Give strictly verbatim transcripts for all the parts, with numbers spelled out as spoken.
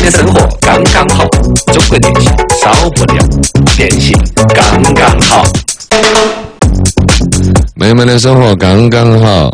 的生活刚刚好，中国电信少不了，电信刚刚好。 美美的生活刚刚好。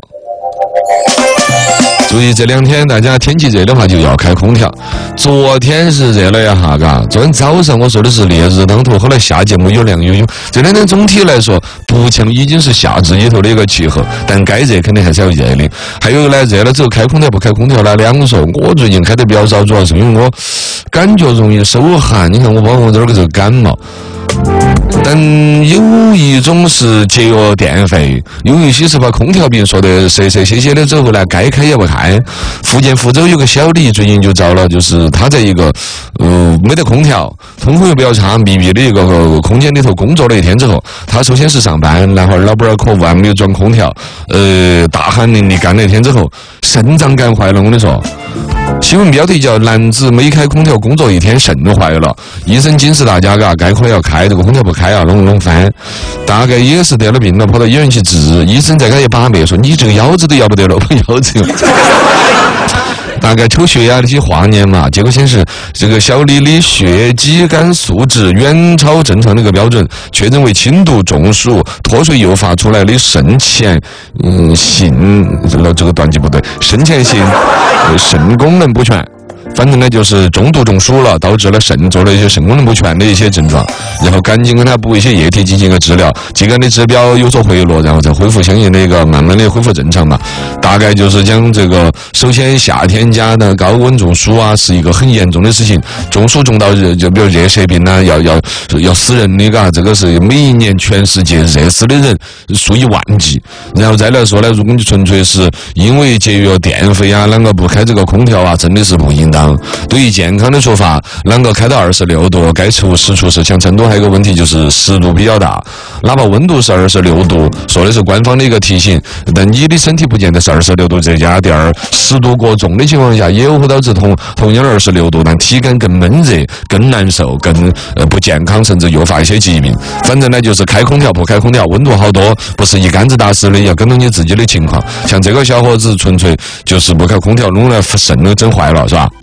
注意这两天大家天气热的话就要开空调。昨天是热了一下，嘎，昨天早上我说的是烈日当头，后来下节目有凉有有。这两天总体来说，不像已经是夏至里头的一个气候，但该热肯定还是要热的。还有呢，热了之后开空调不开空调呢，两说。我最近开的比较少，主要是因为我感觉容易手汗。你看我包括这儿个这个感冒。但有一种是节约电费，有一些是把空调病说的蛇蛇蝎蝎的之后呢，该开也不开。福建福州有个小李最近就遭了，就是他在一个呃没得空调、通风又比较差、密闭的一个空间里头工作了一天之后，他首先是上班，然后老板儿可恶啊没有装空调，呃大汗淋漓干了一天之后，肾脏干坏了。我跟你说。新闻标题叫男子没开空调工作一天肾坏了，医生警示大家嘎，该空调要开，这个空调不开啊弄弄翻。大概也是得了病了，跑到医院去治，医生再给他一把脉说你这个腰子都要不得了，腰子大概抽血压那些化验嘛，结果显示这个小李的血肌酐素质远超正常的一个标准，确诊为轻度中暑脱水诱发出来的肾前嗯性这个断句不对，肾前性肾功能不全。反正呢，就是中度中暑了，导致了肾做了一些肾功能不全的一些症状，然后赶紧跟他补一些液体进行一个治疗，肌酐的指标有所回落，然后再恢复相应的一个慢慢的恢复正常嘛。大概就是讲这个，首先夏天家的高温中暑啊，是一个很严重的事情，中暑中到热，就比如热射病啊，要要要死人的嘎，这个是每一年全世界热死的人数以万计。然后再来说呢，如果你纯粹是因为节约电费啊，啷个不开这个空调啊，真的是不应当。对于健康的说法，啷个开到二十六度，该除湿除湿。像成都还有个问题就是湿度比较大，哪怕温度是二十六度，说的是官方的一个提醒，但你的身体不见得是二十六度。这家店儿湿度过重的情况下，也会导致同同样二十六度，但体感更闷热、更难受、更呃不健康，甚至诱发一些疾病。反正呢，就是开空调不开空调，温度好多不是一竿子打死的，要跟着你自己的情况。像这个小伙子纯粹就是不开空调，弄了肾都整坏了，是吧？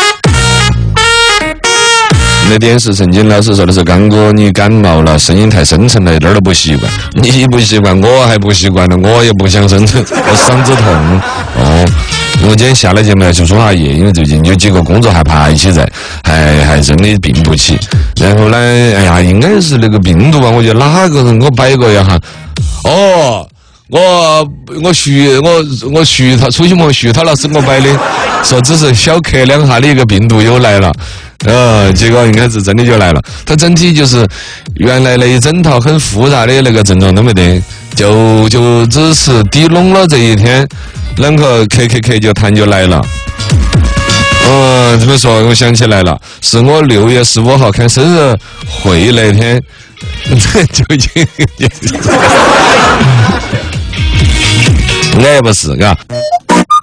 那电视神经老师说的是刚哥，你感冒了，声音太深沉了，一点都不习惯。你不习惯，我还不习惯呢，我也不想深沉，我嗓子痛。哦，我今天下了节目去输下液，因为最近有几个工作还排起在，还还真的病不起。然后呢，哎呀，应该是那个病毒吧？我觉得哪个人给我摆过一下？哦。我我徐我我徐他出去摸徐他老师给我摆的，说只是小咳两下的一个病毒又来了，呃，结果应该是真的就来了。它整体就是原来那一整套很复杂的那个症状都没得，就就只是抵拢了这一天，啷个咳咳咳就痰就来了。嗯，怎么说？我想起来了，是我六月十五号开生日会那天，就已经。那也不是，嘎。